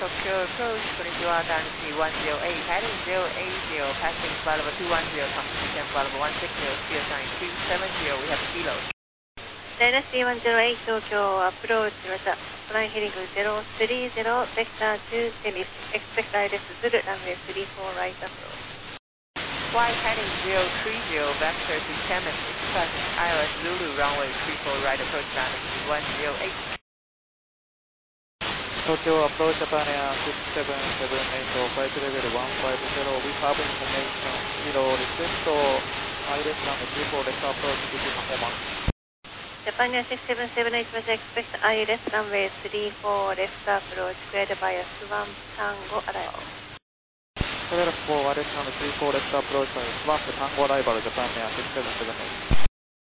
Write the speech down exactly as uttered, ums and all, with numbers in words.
Tokyo approach, konnichiwa, down one zero eight, heading zero eight zero, passing flight level two one zero, confirmation flight level one six zero, speed sign two seven zero, we have kilo. Dynasty one zero eight, Tokyo approach しました。フライヘリングゼロスリーゼロ、ベクターにテニス、expect I left Zulu, runway three four right approach. Flight heading zero three zero, vector to Temis, expect I L S Zulu, runway three four right approach, Dynasty one zero eight. Tokyo approach Japan Air six seven seven eight, flight level one five zero, we have information, kilo, request I L S runway three four left approach, this is performance. Japan Air six seven seven eight, expect I L S runway three four left approach, cleared by a Swan Tango arrival. Cleared for I L S runway three four left approach by Swan Tango arrival, Japan Air six seven seven eight.